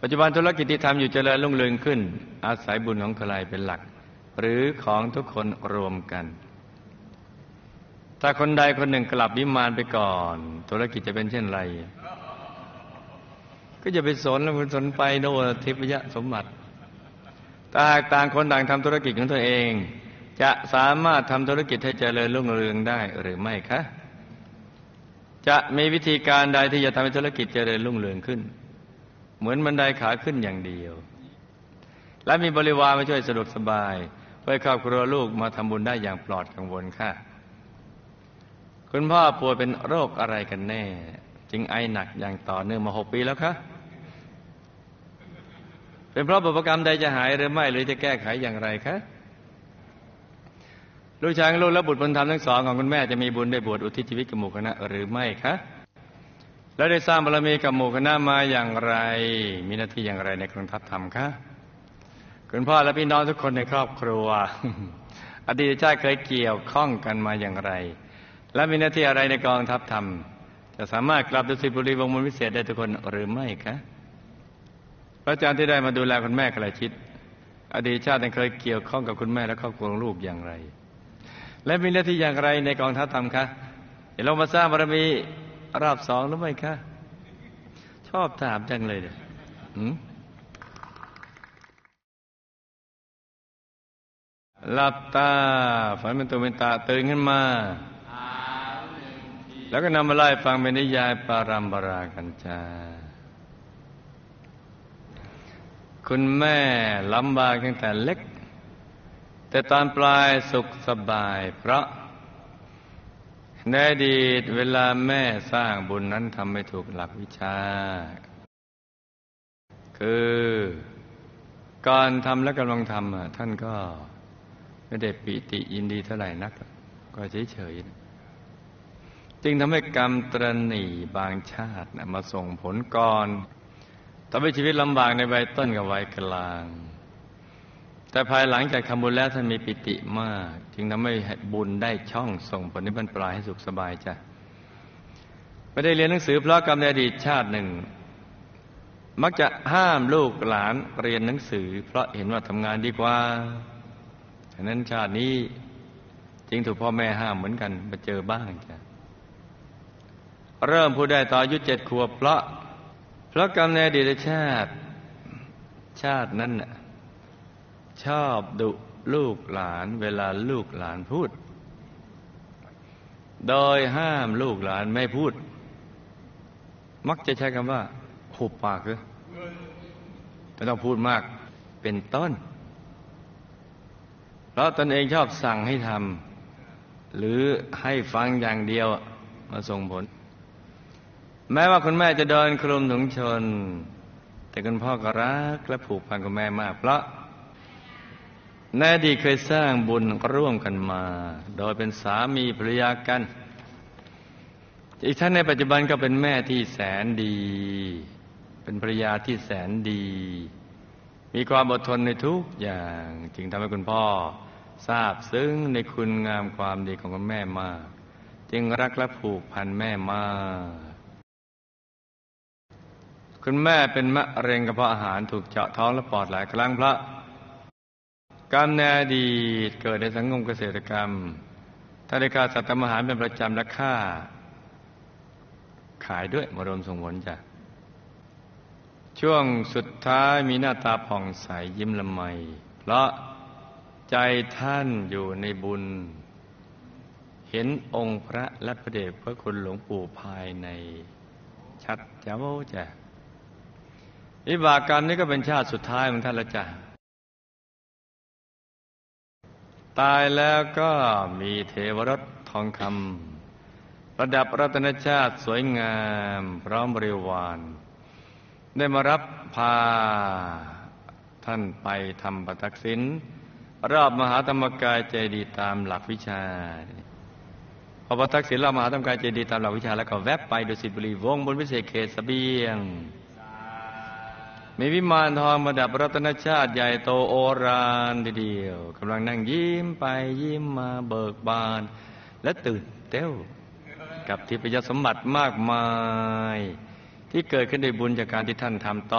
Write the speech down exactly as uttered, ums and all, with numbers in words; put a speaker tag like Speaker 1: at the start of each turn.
Speaker 1: ปัจจุบันธุรกิจที่ทำอยู่เจริญรุ่งเรืองขึ้นอาศัยบุญของใครเป็นหลักหรือของทุกคนรวมกันถ้าคนใดคนหนึ่งกลับวิมานไปก่อนธุรกิจจะเป็นเช่นไรก็จะไปสนแล้วสนไปโน่นทิพยสมบัติถ้าหากต่างคนต่างทำธุรกิจของตัวเองจะสามารถทำธุรกิจให้เจริญรุ่งเรืองได้หรือไม่คะจะมีวิธีการใดที่จะทำให้ธุรกิจเจริญรุ่งเรืองขึ้นเหมือนบันไดขาขึ้นอย่างเดียวและมีบริวารมาช่วยสะดวกสบายเพื่อให้ครอบครัวลูกมาทำบุญได้อย่างปลอดกังวลค่ะคุณพ่อป่วยเป็นโรคอะไรกันแน่จึงไอหนักอย่างต่อเนื่องมาหกปีแล้วคะเป็นเพราะบุพกรรมใดจะหายหรือไม่หรือจะแก้ไขอย่างไรคะลูกชายลูกและบุตรบุญธรรมทั้งสองของคุณแม่จะมีบุญได้บวชอุทิศชีวิตกับหมู่คณะหรือไม่คะแล้วได้สร้างบารมีกับหมู่คณะมาอย่างไรมีหน้าที่อย่างไรในกองทัพธรรมคะคุณพ่อและพี่น้องทุกคนในครอบครัว อดีตชาติเคยเกี่ยวข้องกันมาอย่างไรและมีหน้าที่อะไรในกองทัพธรรมจะสามารถกลับดุสิตบุรีวงศ์มนต์วิเศษได้ทุกคนหรือไม่คะพระอาจารย์ที่ได้มาดูแลคุณแม่ใกล้ชิดอดีตชาติเคยเกี่ยวข้องกับคุณแม่และครอบครัวลูกอย่างไรและมีหน้าที่อย่างไรในกองทัพธรรมคะเดี๋ยวเรามาสร้างบารมีรอบสองหรือไม่คะชอบถามจังเลยเนี่ยหลับตาฝันเป็นตัวเป็นตาตื่นขึ้นมาแล้วก็นำมาไล่ฟังเป็นนิยายปารัมปรากันจ้าคุณแม่ลำบากตั้งแต่เล็กแต่ตอนปลายสุขสบายเพราะในอดีตเวลาแม่สร้างบุญนั้นทำไม่ถูกหลักวิชาคือก่อนทำและกำลังทำท่านก็ไม่ได้ปิติยินดีเท่าไหร่นักก็เฉยๆจึงทำให้กรรมตรณีบางชาติมาส่งผลก่อนทำให้ชีวิตลำบากในวัยต้นกับวัยกลางแต่ภายหลังจากทำบุญแล้วท่านมีปิติมากจึงทำให้บุญได้ช่องส่งผลในบรรปลายให้สุขสบายจ้ะไม่ได้เรียนหนังสือเพราะกรรมในอดีตชาติหนึ่งมักจะห้ามลูกหลานเรียนหนังสือเพราะเห็นว่าทำงานดีกว่าฉะนั้นชาตินี้จึงถูกพ่อแม่ห้ามเหมือนกันมาเจอบ้างจ้ะเริ่มพูดได้ตอนอายุเจ็ดขวบเพราะเพราะกรรมในอดีตชาติชาตินั้นน่ะชอบดุลูกหลานเวลาลูกหลานพูดโดยห้ามลูกหลานไม่พูดมักจะใช้คำว่าหุบปากคือไม่ต้องพูดมากเป็นต้นเพราะตนเองชอบสั่งให้ทำหรือให้ฟังอย่างเดียวมาส่งผลแม้ว่าคุณแม่จะเดินคลุมถุงชนแต่คุณพ่อก็รักและผูกพันกับแม่มากเพราะในอดีตเคยสร้างบุญร่วมกันมาโดยเป็นสามีภรรยากันอีกทั้งในปัจจุบันก็เป็นแม่ที่แสนดีเป็นภรรยาที่แสนดีมีความอดทนในทุกอย่างจึงทำให้คุณพ่อทราบซึ้งในคุณงามความดีของคุณแม่มากจึงรักและผูกพันแม่มากคุณแม่เป็นมะเร็งกระเพาะอาหารถูกเจาะท้องและปอดหลายครั้งเพราะกรรมในอดีตเกิดในสังคมเกษตรกรรมถ้าได้ฆ่าสัตว์ทำอาหารเป็นประจำและฆ่าขายด้วยมารวมส่งผลจ้ะช่วงสุดท้ายมีหน้าตาผ่องใสยิ้มละไมเพราะใจท่านอยู่ในบุญเห็นองค์พระและพระเดชพระคุณหลวงปู่ภายในชัดเจ้าจ้ะวิบากกรรมนี้ก็เป็นชาติสุดท้ายของท่านละจ้ะตายแล้วก็มีเทวรสทองคำประดับรัตนชาติสวยงามพร้อมบริวารได้มารับพาท่านไปทำปฐกษิณรอบมหาธรรมกายเจดีย์ตามหลักวิชาพอปฐกษิณรอบมหาธรรมกายเจดีย์ตามหลักวิชาแล้วก็แวบไปดุสิตบุรีวงศ์บนวิเศษเขตเสบียงมีวิมานทองประดับรัตนชาติใหญ่โตโอฬารทีเดียวกำลังนั่งยิ้มไปยิ้มมาเบิกบานและตื่นเต้นกับทิพยสมบัติมากมายที่เกิดขึ้นด้วยบุญจากการที่ท่านทำต่อ